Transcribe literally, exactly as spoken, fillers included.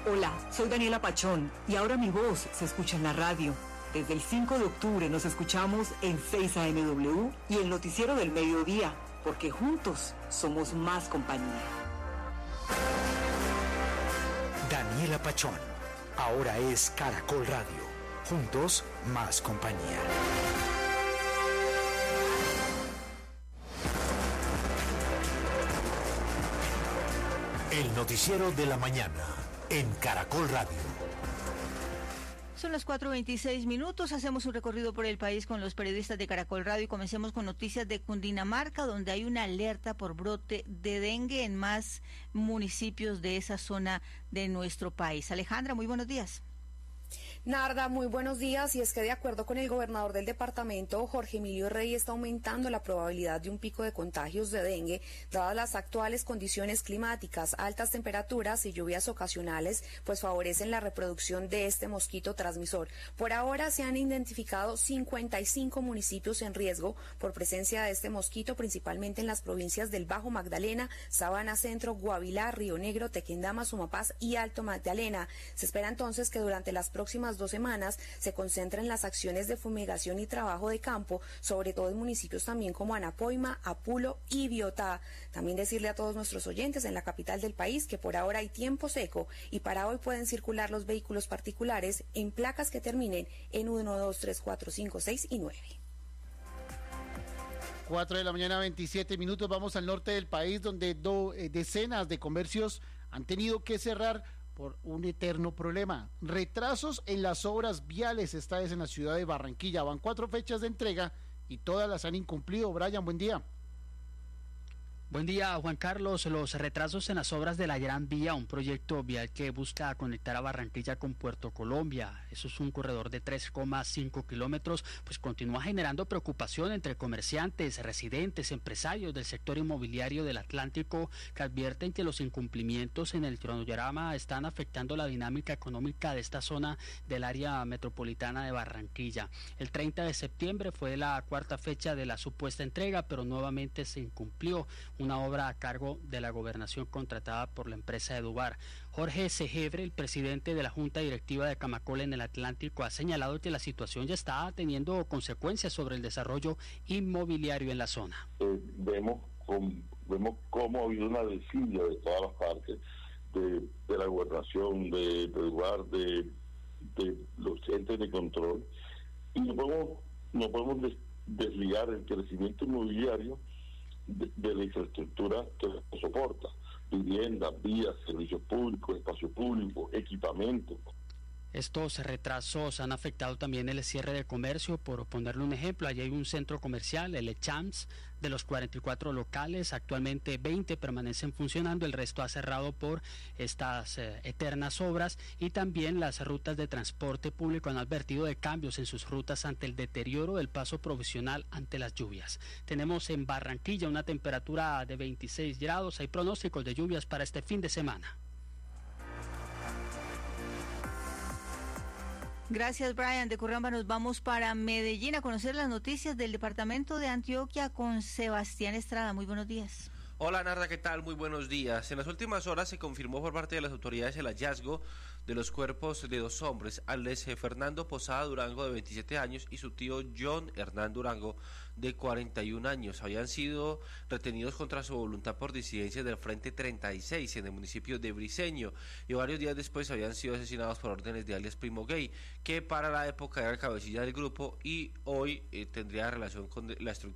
Hola, soy Daniela Pachón y ahora mi voz se escucha en la radio. Desde el cinco de octubre nos escuchamos en seis A M W y el noticiero del mediodía, porque juntos somos más compañía. Daniela Pachón, ahora es Caracol Radio. Juntos, más compañía. El noticiero de la mañana en Caracol Radio. Son las cuatro veintiséis minutos, hacemos un recorrido por el país con los periodistas de Caracol Radio y comencemos con noticias de Cundinamarca, donde hay una alerta por brote de dengue en más municipios de esa zona de nuestro país. Alejandra, muy buenos días. Narda, muy buenos días. Y es que de acuerdo con el gobernador del departamento, Jorge Emilio Rey, está aumentando la probabilidad de un pico de contagios de dengue, dadas las actuales condiciones climáticas. Altas temperaturas y lluvias ocasionales pues favorecen la reproducción de este mosquito transmisor. Por ahora se han identificado cincuenta y cinco municipios en riesgo por presencia de este mosquito, principalmente en las provincias del Bajo Magdalena, Sabana Centro, Guavilá, Río Negro, Tequendama, Sumapaz y Alto Magdalena. Se espera entonces que durante las próximas dos semanas se concentren las acciones de fumigación y trabajo de campo, sobre todo en municipios también como Anapoima, Apulo y Biotá. También decirle a todos nuestros oyentes en la capital del país que por ahora hay tiempo seco y para hoy pueden circular los vehículos particulares en placas que terminen en uno, dos, tres, cuatro, cinco, seis y nueve. cuatro de la mañana, veintisiete minutos. Vamos al norte del país, donde do, eh, decenas de comercios han tenido que cerrar por un eterno problema. Retrasos en las obras viales, esta vez en la ciudad de Barranquilla. Van cuatro fechas de entrega y todas las han incumplido. Brian, buen día. Buen día, Juan Carlos. Los retrasos en las obras de la Gran Vía, un proyecto vial que busca conectar a Barranquilla con Puerto Colombia, eso es un corredor de tres coma cinco kilómetros, pues continúa generando preocupación entre comerciantes, residentes, empresarios del sector inmobiliario del Atlántico, que advierten que los incumplimientos en el cronograma están afectando la dinámica económica de esta zona del área metropolitana de Barranquilla. El treinta de septiembre fue la cuarta fecha de la supuesta entrega, pero nuevamente se incumplió, una obra a cargo de la gobernación contratada por la empresa Edubar. Jorge Segebre, el presidente de la Junta Directiva de Camacol en el Atlántico, ha señalado que la situación ya está teniendo consecuencias sobre el desarrollo inmobiliario en la zona. Eh, vemos, con, vemos cómo ha habido una desidia de todas las partes, de, de la gobernación, de, de Edubar, de, de los entes de control, y no podemos, no podemos des, desligar el crecimiento inmobiliario De, de la infraestructura que lo soporta: vivienda, vías, servicios públicos, espacio público, equipamiento. Estos retrasos han afectado también el cierre de comercio. Por ponerle un ejemplo, allí hay un centro comercial, el Echams, de los cuarenta y cuatro locales, actualmente veinte permanecen funcionando, el resto ha cerrado por estas eh, eternas obras, y también las rutas de transporte público han advertido de cambios en sus rutas ante el deterioro del paso provisional ante las lluvias. Tenemos en Barranquilla una temperatura de veintiséis grados, hay pronósticos de lluvias para este fin de semana. Gracias, Brian. De Curramba nos vamos para Medellín a conocer las noticias del departamento de Antioquia con Sebastián Estrada. Muy buenos días. Hola Narda, ¿qué tal? Muy buenos días. En las últimas horas se confirmó por parte de las autoridades el hallazgo de los cuerpos de dos hombres, Alex Fernando Posada Durango, de veintisiete años, y su tío John Hernán Durango, de cuarenta y un años. Habían sido retenidos contra su voluntad por disidencias del Frente treinta y seis en el municipio de Briceño, y varios días después habían sido asesinados por órdenes de alias Primo Gay, que para la época era el cabecilla del grupo y hoy eh, tendría relación con la estructura